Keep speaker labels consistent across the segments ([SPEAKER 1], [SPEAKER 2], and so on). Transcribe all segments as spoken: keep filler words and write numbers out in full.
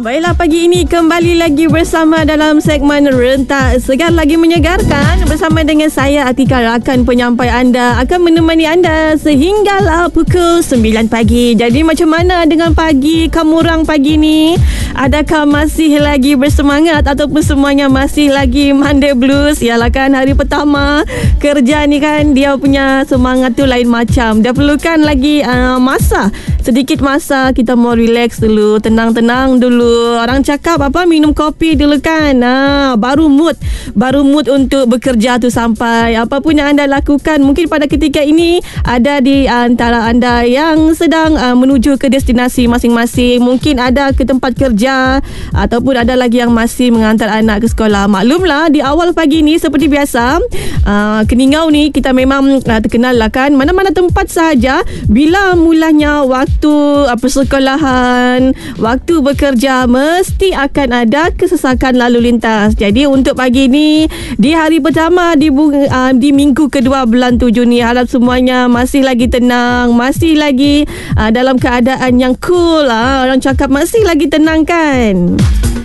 [SPEAKER 1] Baiklah, pagi ini kembali lagi bersama dalam segmen Rentak Segar Lagi Menyegarkan bersama dengan saya Atika, rakan penyampai anda, akan menemani anda sehinggalah pukul sembilan pagi. Jadi macam mana dengan pagi kamu orang pagi ni? Adakah masih lagi bersemangat ataupun semuanya masih lagi Monday blues? Yalah kan, hari pertama kerja ni kan, dia punya semangat tu lain macam. Dia perlukan lagi uh, masa, sedikit masa kita mau relax dulu, tenang-tenang dulu. Orang cakap apa, minum kopi dulu kan, ha, baru mood baru mood untuk bekerja tu sampai. Apa pun yang anda lakukan, mungkin pada ketika ini ada di antara anda yang sedang uh, menuju ke destinasi masing-masing, mungkin ada ke tempat kerja ataupun ada lagi yang masih mengantar anak ke sekolah. Maklumlah, di awal pagi ni seperti biasa, uh, Keningau ni kita memang uh, terkenal lah kan, mana-mana tempat sahaja bila mulanya waktu uh, persekolahan, waktu bekerja, mesti akan ada kesesakan lalu lintas. Jadi untuk pagi ni, di hari pertama di, uh, di minggu kedua bulan tujuh ni, harap semuanya masih lagi tenang, masih lagi uh, dalam keadaan yang cool. uh, Orang cakap masih lagi tenang kan.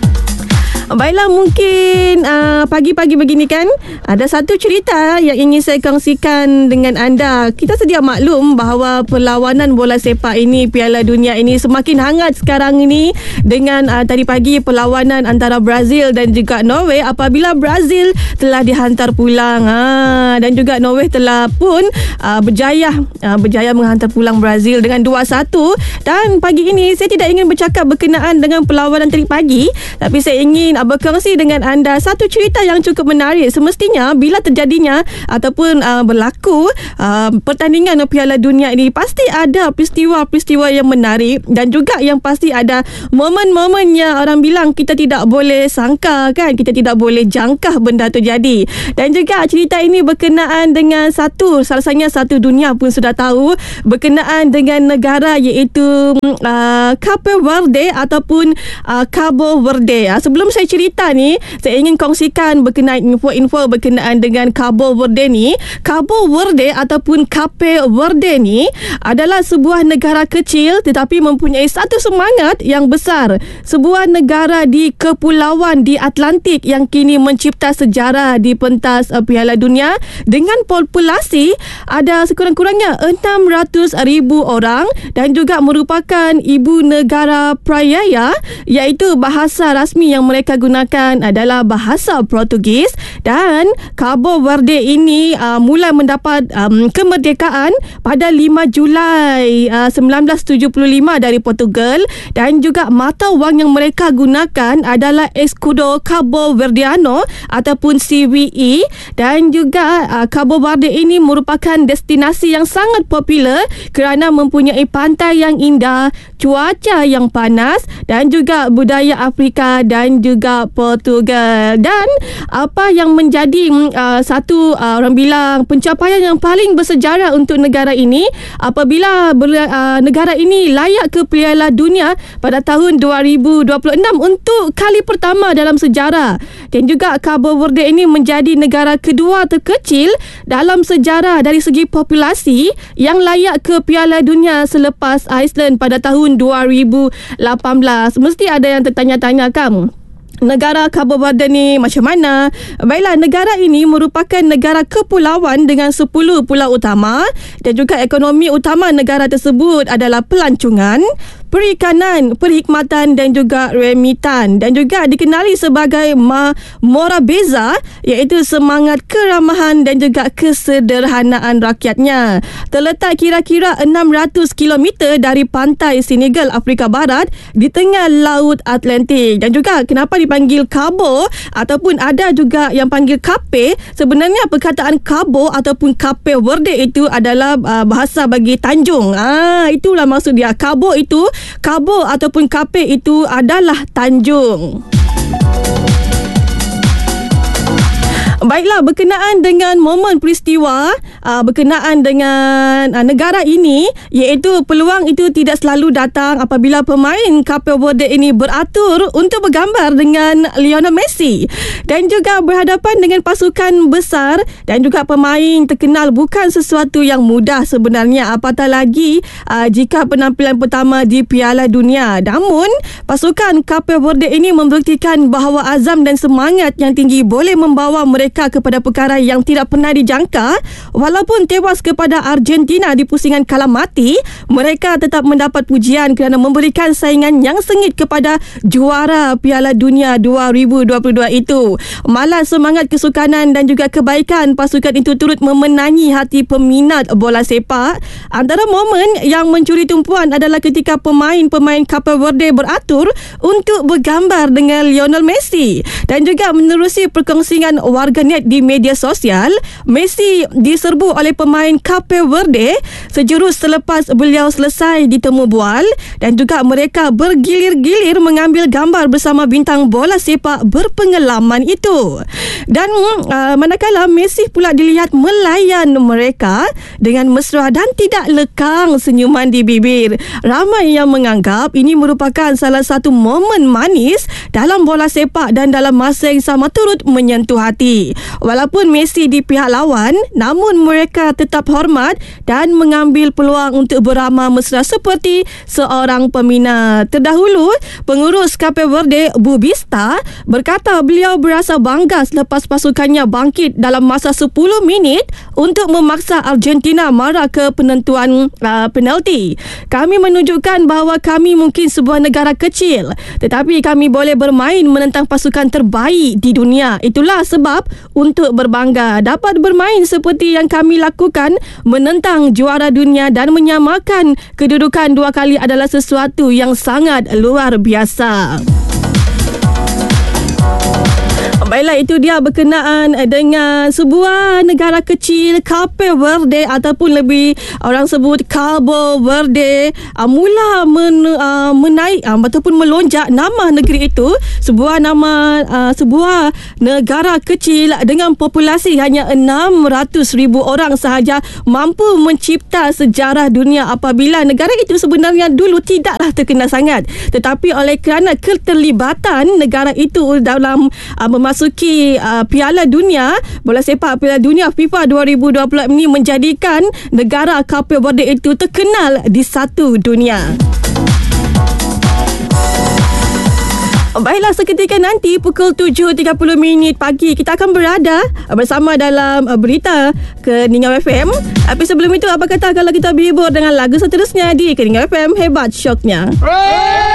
[SPEAKER 1] Baiklah, mungkin uh, pagi-pagi begini kan, ada satu cerita yang ingin saya kongsikan dengan anda. Kita sedia maklum bahawa perlawanan bola sepak ini, Piala Dunia ini semakin hangat sekarang ini dengan uh, tadi pagi perlawanan antara Brazil dan juga Norway, apabila Brazil telah dihantar pulang, ha, dan juga Norway telah pun uh, berjaya uh, berjaya menghantar pulang Brazil dengan dua satu. Dan pagi ini saya tidak ingin bercakap berkenaan dengan perlawanan tadi pagi, tapi saya ingin berkongsi dengan anda satu cerita yang cukup menarik. Semestinya bila terjadinya ataupun uh, berlaku uh, pertandingan Piala Dunia ini, pasti ada peristiwa-peristiwa yang menarik dan juga yang pasti ada momen-momen yang orang bilang kita tidak boleh sangka kan, kita tidak boleh jangka benda tu jadi. Dan juga cerita ini berkenaan dengan satu, salah-satunya satu dunia pun sudah tahu, berkenaan dengan negara iaitu uh, Cape Verde ataupun uh, Cabo Verde. Uh, sebelum saya cerita ni, saya ingin kongsikan berkenaan info-info berkenaan dengan Cabo Verde ni. Cabo Verde ataupun Cape Verde ni adalah sebuah negara kecil tetapi mempunyai satu semangat yang besar. Sebuah negara di kepulauan di Atlantik yang kini mencipta sejarah di pentas uh, Piala Dunia dengan populasi ada sekurang-kurangnya enam ratus ribu orang dan juga merupakan ibu negara Praia, iaitu bahasa rasmi yang mereka gunakan adalah bahasa Portugis. Dan Cabo Verde ini uh, mula mendapat um, kemerdekaan pada lima Julai uh, sembilan belas tujuh puluh lima dari Portugal, dan juga mata wang yang mereka gunakan adalah Escudo Cabo Verdeano ataupun C V E. Dan juga uh, Cabo Verde ini merupakan destinasi yang sangat popular kerana mempunyai pantai yang indah, cuaca yang panas dan juga budaya Afrika dan juga Portugal. Dan apa yang menjadi uh, satu uh, orang bilang pencapaian yang paling bersejarah untuk negara ini, apabila ber, uh, negara ini layak ke Piala Dunia pada tahun dua ribu dua puluh enam untuk kali pertama dalam sejarah. Dan juga Cabo Verde ini menjadi negara kedua terkecil dalam sejarah dari segi populasi yang layak ke Piala Dunia selepas Iceland pada tahun dua ribu lapan belas. Mesti ada yang tertanya-tanya kan, negara Cabo Verde ni macam mana? Baiklah, negara ini merupakan negara kepulauan dengan sepuluh pulau utama, dan juga ekonomi utama negara tersebut adalah pelancongan, perikanan, perkhidmatan dan juga remitan, dan juga dikenali sebagai Ma Morabeza, iaitu semangat keramahan dan juga kesederhanaan rakyatnya. Terletak kira-kira enam ratus kilometer dari pantai Senegal, Afrika Barat, di tengah Laut Atlantik. Dan juga kenapa dipanggil Cabo ataupun ada juga yang panggil Cape, sebenarnya perkataan Cabo ataupun Cape Verde itu adalah uh, bahasa bagi tanjung. Ah, itulah maksud dia. Cabo itu, Cabo ataupun Cape itu adalah tanjung. Baiklah, berkenaan dengan momen peristiwa uh, berkenaan dengan uh, negara ini, iaitu peluang itu tidak selalu datang apabila pemain Cape Verde ini beratur untuk bergambar dengan Lionel Messi dan juga berhadapan dengan pasukan besar dan juga pemain terkenal bukan sesuatu yang mudah sebenarnya, apatah lagi uh, jika penampilan pertama di Piala Dunia. Namun pasukan Cape Verde ini membuktikan bahawa azam dan semangat yang tinggi boleh membawa mereka kepada perkara yang tidak pernah dijangka. Walaupun tewas kepada Argentina di pusingan kalah mati, mereka tetap mendapat pujian kerana memberikan saingan yang sengit kepada juara Piala Dunia dua ribu dua puluh dua itu. Malah semangat kesukanan dan juga kebaikan pasukan itu turut memenangi hati peminat bola sepak. Antara momen yang mencuri tumpuan adalah ketika pemain-pemain Cape Verde beratur untuk bergambar dengan Lionel Messi. Dan juga menerusi perkongsian warganet di media sosial, Messi diserbu oleh pemain Cape Verde sejurus selepas beliau selesai ditemu bual, dan juga mereka bergilir-gilir mengambil gambar bersama bintang bola sepak berpengalaman itu. Dan uh, manakala Messi pula dilihat melayan mereka dengan mesra dan tidak lekang senyuman di bibir. Ramai yang menganggap ini merupakan salah satu momen manis dalam bola sepak dan dalam masa yang sama turut menyentuh hati. Walaupun Messi di pihak lawan, namun mereka tetap hormat dan mengambil peluang untuk beramah mesra seperti seorang peminat. Terdahulu, pengurus Cape Verde, Bubista, berkata beliau berasa bangga selepas pasukannya bangkit dalam masa sepuluh minit untuk memaksa Argentina marah ke penentuan uh, penalti. Kami menunjukkan bahawa kami mungkin sebuah negara kecil, tetapi kami boleh bermain menentang pasukan terbaik di dunia. Itulah sebab untuk berbangga dapat bermain seperti yang kami lakukan menentang juara dunia dan menyamakan kedudukan dua kali adalah sesuatu yang sangat luar biasa. Baiklah, itu dia berkenaan dengan sebuah negara kecil Cape Verde ataupun lebih orang sebut Cabo Verde uh, mula men, uh, menaik uh, ataupun melonjak nama negeri itu, sebuah nama uh, sebuah negara kecil dengan populasi hanya enam ratus ribu orang sahaja mampu mencipta sejarah dunia apabila negara itu sebenarnya dulu tidaklah terkenal sangat, tetapi oleh kerana keterlibatan negara itu dalam uh, memasuki Masuki uh, Piala Dunia, bola sepak Piala Dunia FIFA dua ribu dua puluh ini menjadikan negara Cape Verde itu terkenal di satu dunia. Baiklah, seketika nanti pukul tujuh tiga puluh minit pagi kita akan berada bersama dalam berita Keningau F M. Tapi sebelum itu, apa kata kalau kita berhibur dengan lagu seterusnya di Keningau F M, hebat syoknya.